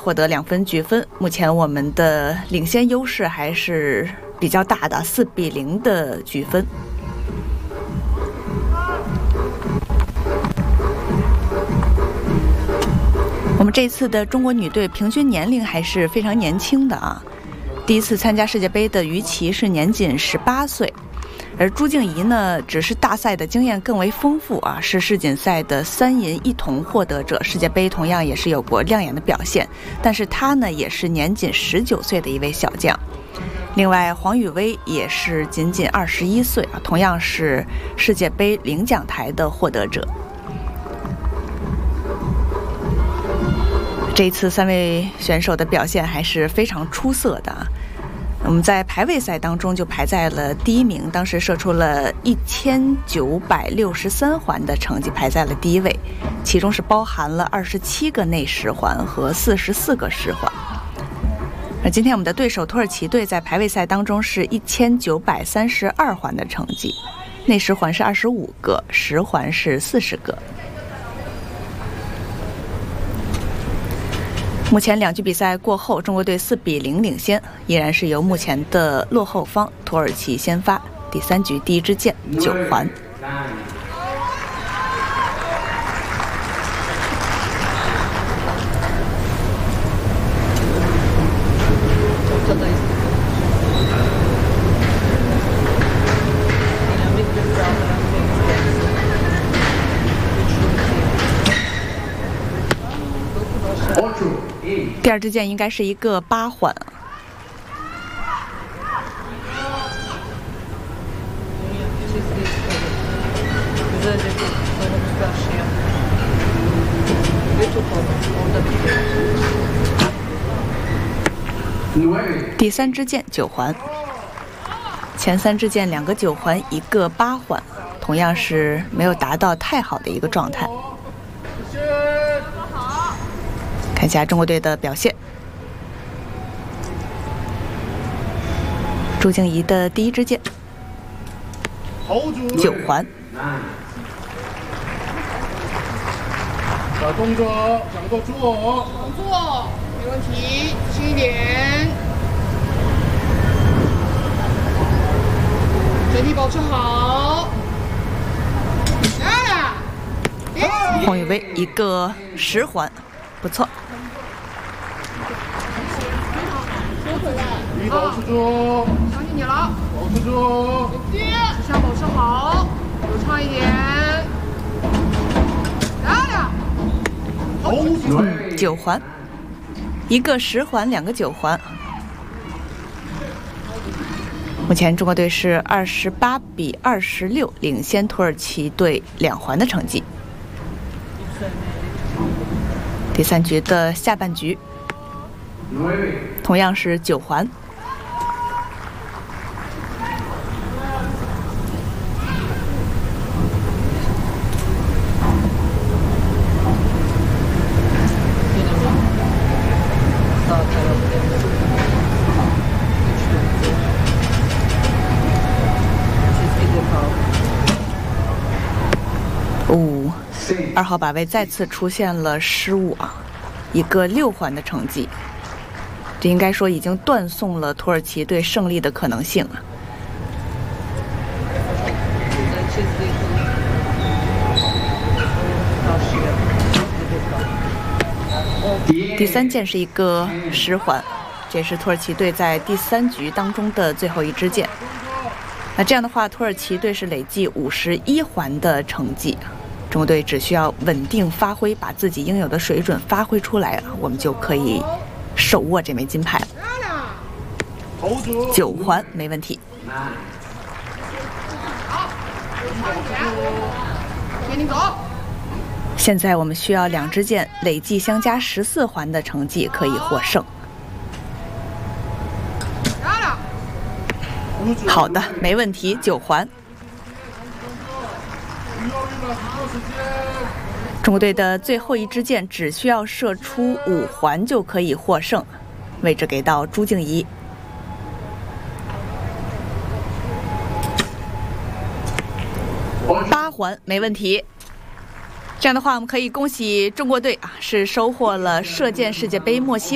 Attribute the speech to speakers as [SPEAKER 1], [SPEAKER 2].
[SPEAKER 1] 获得2分局分。目前我们的领先优势还是比较大的，4-0的局分。我们这次的中国女队平均年龄还是非常年轻的啊。第一次参加世界杯的于琦是年仅18岁。而朱静怡呢，只是大赛的经验更为丰富啊，是世锦赛的3银1铜获得者，世界杯同样也是有过亮眼的表现。但是她呢，也是年仅19岁的一位小将。另外，黄雨薇也是仅21岁啊，同样是世界杯领奖台的获得者。这一次3位选手的表现还是非常出色的啊。我们在排位赛当中就排在了第1名，当时射出了1963环的成绩，排在了第1位，其中是包含了27个内十环和44个十环。而今天我们的对手土耳其队在排位赛当中是1932环的成绩，内十环是25个，十环是40个。目前2局比赛过后，中国队4-0领先，依然是由目前的落后方土耳其先发。第3局第1支箭9环。第2支箭应该是一个8环。第3支箭9环。前3支箭2个9环，1个8环，同样是没有达到太好的一个状态。看一下中国队的表现。朱静怡的第1支箭9环。
[SPEAKER 2] 小动作，掌舵住，
[SPEAKER 3] 动作没问题，轻一点，整体保持好。
[SPEAKER 1] 黄雨薇一个10环，不错。
[SPEAKER 2] 保持住，
[SPEAKER 3] 相信你了，
[SPEAKER 2] 保持住，
[SPEAKER 3] 指向保持好，流畅一点。
[SPEAKER 1] 9环，一个10环，2个9环。目前中国队是28-26领先土耳其队2环的成绩。第3局的下半局，同样是9环。2号靶位再次出现了失误啊，一个6环的成绩，这应该说已经断送了土耳其队胜利的可能性啊。第3箭是一个10环，这是土耳其队在第3局当中的最后1支箭。那这样的话，土耳其队是累计51环的成绩。中国队只需要稳定发挥，把自己应有的水准发挥出来，我们就可以手握这枚金牌了。9环没问题。现在我们需要2支箭累计相加14环的成绩可以获胜。好的，没问题，9环。中国队的最后1支箭只需要射出5环就可以获胜，位置给到朱静怡。8环没问题。这样的话，我们可以恭喜中国队啊，是收获了射箭世界杯墨西